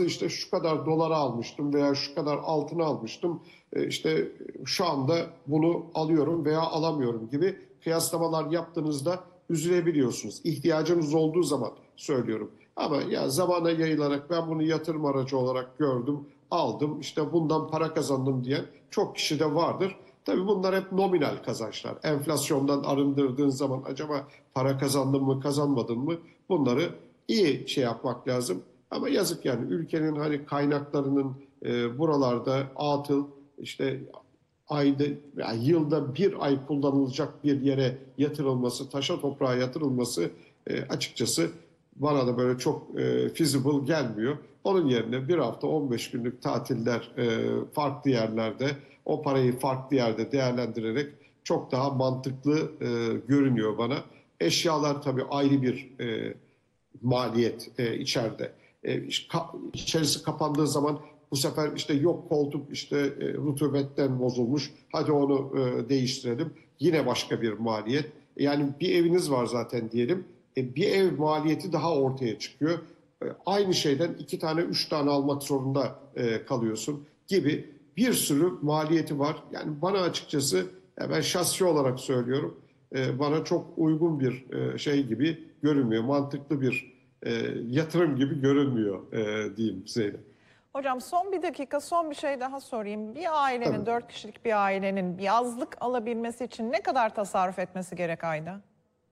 cihazı işte şu kadar dolara almıştım veya şu kadar altına almıştım. İşte şu anda bunu alıyorum veya alamıyorum gibi kıyaslamalar yaptığınızda üzülebiliyorsunuz. İhtiyacınız olduğu zaman söylüyorum. Ama ya zamana yayılarak ben bunu yatırım aracı olarak gördüm, aldım, işte bundan para kazandım diyen çok kişi de vardır. Tabii bunlar hep nominal kazançlar. Enflasyondan arındırdığın zaman acaba para kazandın mı, kazanmadın mı? Bunları iyi şey yapmak lazım. Ama yazık yani ülkenin hani kaynaklarının buralarda atıl işte ayda yani yılda bir ay kullanılacak bir yere yatırılması, taşa toprağa yatırılması açıkçası bana da böyle çok feasible gelmiyor. Onun yerine bir hafta 15 günlük tatiller farklı yerlerde o parayı farklı yerde değerlendirerek çok daha mantıklı görünüyor bana. Eşyalar tabii ayrı bir maliyet içeride. İçerisi kapandığı zaman bu sefer işte yok koltuk işte rutubetten bozulmuş. Hadi onu değiştirelim. Yine başka bir maliyet. Yani bir eviniz var zaten diyelim. Bir ev maliyeti daha ortaya çıkıyor. Aynı şeyden 2 tane 3 tane almak zorunda kalıyorsun gibi bir sürü maliyeti var. Yani bana açıkçası ben şahsi olarak söylüyorum. Bana çok uygun bir şey gibi görünmüyor. Mantıklı bir yatırım gibi görünmüyor diyeyim Zeynep. Hocam son bir dakika, son bir şey daha sorayım. Bir ailenin, Tabii. 4 kişilik bir ailenin yazlık alabilmesi için ne kadar tasarruf etmesi gerek ayda?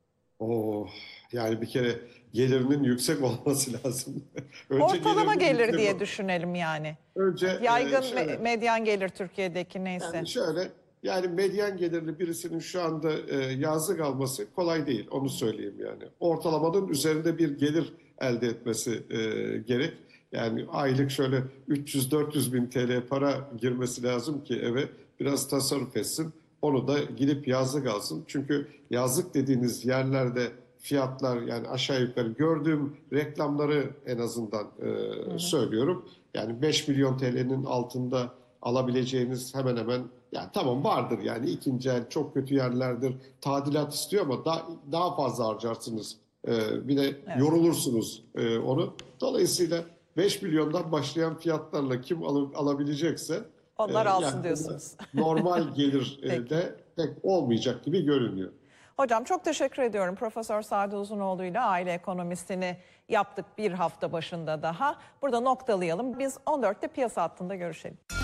Oo, yani bir kere gelirinin yüksek olması lazım. Önce Ortalama gelirinin gelir yüksek diye düşünelim yani. önce Yaygın şöyle medyan gelir Türkiye'deki yani neyse. şöyle yani medyan gelirli birisinin şu anda yazlık alması kolay değil. Onu söyleyeyim yani. Ortalamanın üzerinde bir gelir elde etmesi gerek. Yani aylık şöyle 300-400 bin TL para girmesi lazım ki eve biraz tasarruf etsin. Onu da gidip yazlık alsın. Çünkü yazlık dediğiniz yerlerde fiyatlar yani aşağı yukarı gördüğüm reklamları en azından Hı hı. söylüyorum. Yani 5 milyon TL'nin altında alabileceğiniz hemen hemen yani tamam vardır yani ikinci el çok kötü yerlerdir tadilat istiyor ama daha fazla harcarsınız. Bir de Evet. yorulursunuz onu. Dolayısıyla 5 milyondan başlayan fiyatlarla kim alabilecekse Onlar alsın yani diyorsunuz. normal gelir Peki. de pek olmayacak gibi görünüyor. Hocam çok teşekkür ediyorum. Profesör Sadi Uzunoğlu ile aile ekonomistini yaptık bir hafta başında daha. Burada noktalayalım. Biz 14'te piyasa hattında görüşelim.